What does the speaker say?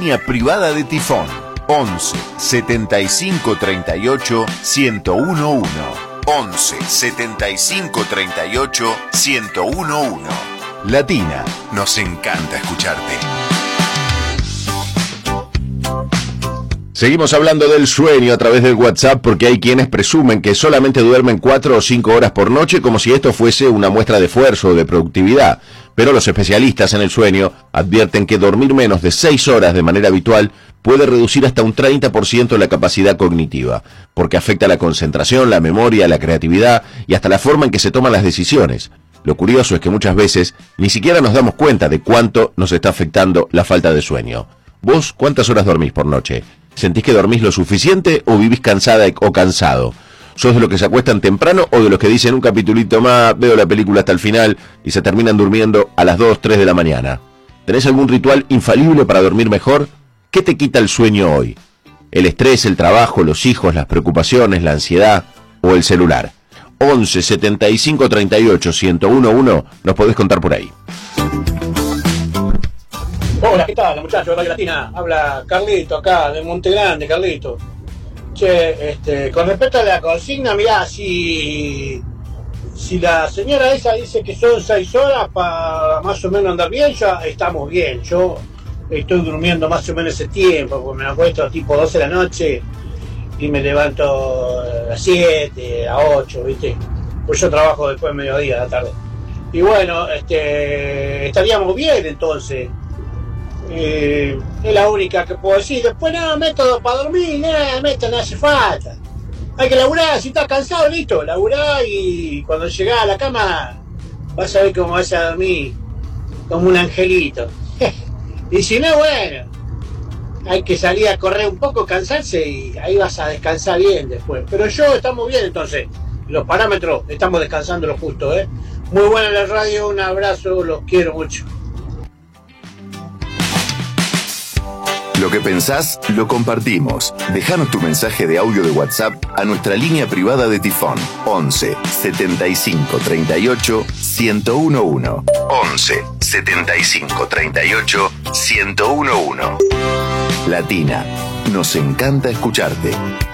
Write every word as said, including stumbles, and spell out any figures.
línea privada de Tifón. once setenta y cinco treinta y ocho ciento uno uno. once setenta y cinco treinta y ocho ciento uno uno. Latina, nos encanta escucharte. Seguimos hablando del sueño a través del WhatsApp porque hay quienes presumen que solamente duermen cuatro o cinco horas por noche como si esto fuese una muestra de esfuerzo o de productividad. Pero los especialistas en el sueño advierten que dormir menos de seis horas de manera habitual puede reducir hasta un treinta por ciento la capacidad cognitiva, porque afecta la concentración, la memoria, la creatividad y hasta la forma en que se toman las decisiones. Lo curioso es que muchas veces ni siquiera nos damos cuenta de cuánto nos está afectando la falta de sueño. ¿Vos cuántas horas dormís por noche? ¿Sentís que dormís lo suficiente o vivís cansada o cansado? ¿Sos de los que se acuestan temprano o de los que dicen un capitulito más, veo la película hasta el final y se terminan durmiendo a las dos, tres de la mañana? ¿Tenés algún ritual infalible para dormir mejor? ¿Qué te quita el sueño hoy? ¿El estrés, el trabajo, los hijos, las preocupaciones, la ansiedad o el celular? once setenta y cinco treinta y ocho ciento uno uno, nos podés contar por ahí. Hola, ¿qué tal, muchachos de Radio Latina? Habla Carlito acá, de Monte Grande, Carlito. Che, este, con respecto a la consigna, mirá, si, si la señora esa dice que son seis horas para más o menos andar bien, ya estamos bien. Yo estoy durmiendo más o menos ese tiempo, porque me acuesto tipo doce de la noche y me levanto a las siete, a ocho, ¿viste? Pues yo trabajo después de mediodía, de la tarde. Y bueno, este, estaríamos bien entonces. Eh, es la única que puedo decir. Después nada, método para dormir, nada, método no hace falta. Hay que laburar, si estás cansado, listo, laburá y cuando llegás a la cama vas a ver cómo vas a dormir como un angelito. Y si no, bueno, hay que salir a correr un poco, cansarse y ahí vas a descansar bien después. Pero yo estamos bien entonces, los parámetros, estamos descansando lo justo, ¿eh? Muy buena la radio, un abrazo, los quiero mucho. Lo que pensás, lo compartimos. Dejanos tu mensaje de audio de WhatsApp a nuestra línea privada de Tifón. once setenta y cinco treinta y ocho ciento uno uno. once setenta y cinco treinta y ocho ciento uno uno. Latina, nos encanta escucharte.